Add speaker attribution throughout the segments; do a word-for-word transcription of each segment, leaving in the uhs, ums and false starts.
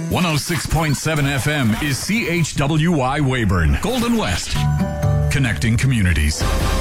Speaker 1: one oh six point seven F M is C H W Y Weyburn, Golden West, connecting communities.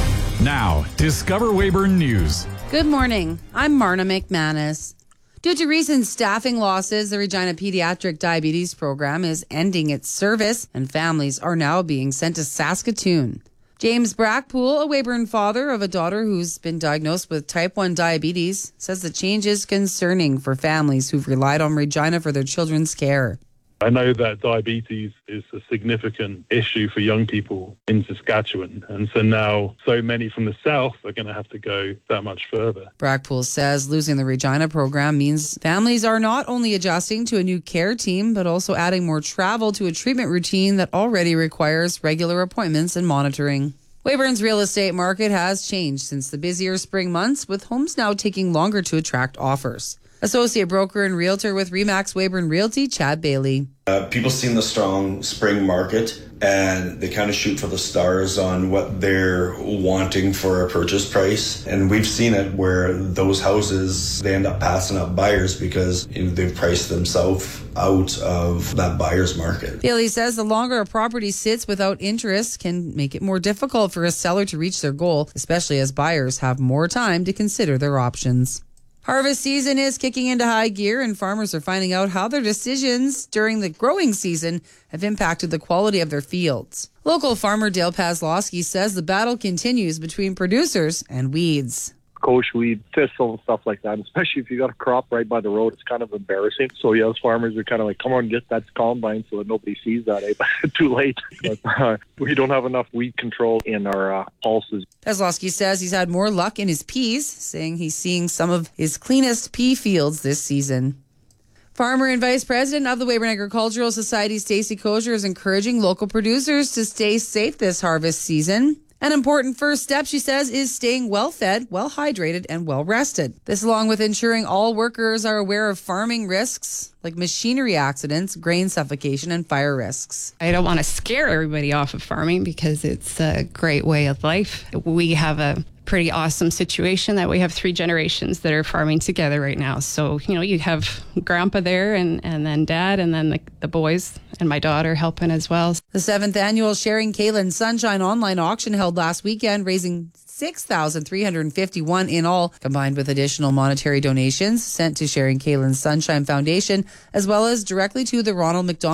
Speaker 1: Now, Discover Weyburn News.
Speaker 2: Good morning. I'm Marna McManus. Due to recent staffing losses, the Regina Pediatric Diabetes Program is ending its service, and families are now being sent to Saskatoon. James Brackpool, a Weyburn father of a daughter who's been diagnosed with type one diabetes, says the change is concerning for families who've relied on Regina for their children's care.
Speaker 3: I know that diabetes is a significant issue for young people in Saskatchewan, and so now so many from the south are going to have to go that much further.
Speaker 2: Brackpool says losing the Regina program means families are not only adjusting to a new care team, but also adding more travel to a treatment routine that already requires regular appointments and monitoring. Weyburn's real estate market has changed since the busier spring months, with homes now taking longer to attract offers. Associate broker and realtor with Remax Weyburn Realty, Chad Bailey.
Speaker 4: Uh, people seen the strong spring market and they kind of shoot for the stars on what they're wanting for a purchase price. And we've seen it where those houses, they end up passing up buyers because you know, they've priced themselves out of that buyer's market.
Speaker 2: Bailey says the longer a property sits without interest can make it more difficult for a seller to reach their goal, especially as buyers have more time to consider their options. Harvest season is kicking into high gear, and farmers are finding out how their decisions during the growing season have impacted the quality of their fields. Local farmer Dale Pazlowski says the battle continues between producers and weeds.
Speaker 5: Coach weed, thistle, and stuff like that, especially if you got a crop right by the road. It's kind of embarrassing. So, yeah, as farmers are kind of like, come on, get that combine so that nobody sees that, eh? But too late. But, uh, we don't have enough weed control in our uh, pulses.
Speaker 2: Pazlowski says he's had more luck in his peas, saying he's seeing some of his cleanest pea fields this season. Farmer and Vice President of the Weyburn Agricultural Society, Stacey Kosher, is encouraging local producers to stay safe this harvest season. An important first step, she says, is staying well-fed, well-hydrated, and well-rested. This, along with ensuring all workers are aware of farming risks like machinery accidents, grain suffocation, and fire risks.
Speaker 6: I don't want to scare everybody off of farming because it's a great way of life. We have a pretty awesome situation that we have three generations that are farming together right now. So, you know, you have grandpa there and, and then dad and then the, the boys and my daughter helping as well.
Speaker 2: The seventh annual Sharing Kaylin Sunshine online auction held last weekend, raising six thousand three hundred fifty-one in all, combined with additional monetary donations sent to Sharing Kaylin Sunshine Foundation, as well as directly to the Ronald McDonald